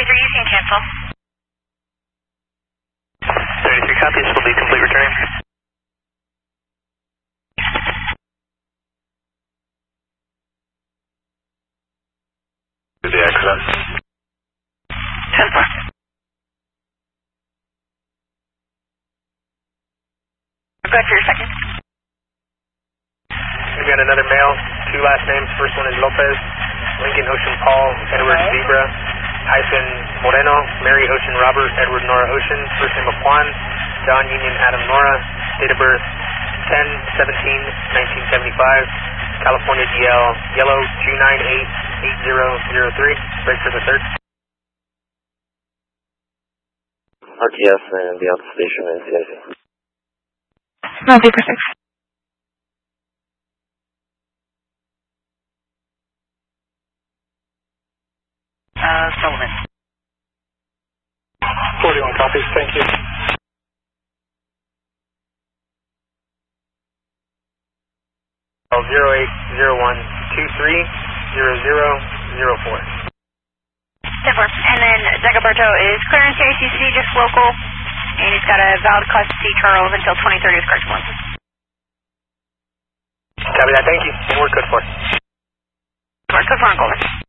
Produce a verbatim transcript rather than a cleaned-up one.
thirty-three, you can cancel. thirty-three copies, will be complete returning. The accident. ten four. Go ahead for your second. We got another male, two last names. First one is Lopez, Lincoln Ocean Paul, Edward Okay. Zebra, hyphen Moreno, Mary Ocean Robert, Edward Nora Ocean, first name of Juan, John Union Adam Nora, date of birth ten seventeen nineteen seventy-five, California D L, yellow two nine eight eight zero zero three, break for the third. R T S and the out station and C I C. No, paper six. Uh, Sullivan. forty-one copies, thank you. zero eight zero one two three zero zero zero four. ten four. And then Dagoberto is clearance A C C, just local, and he's got a valid Class C Charles until twenty thirty with correct one. Copy that, thank you. And we're good for it. We're good for Angola.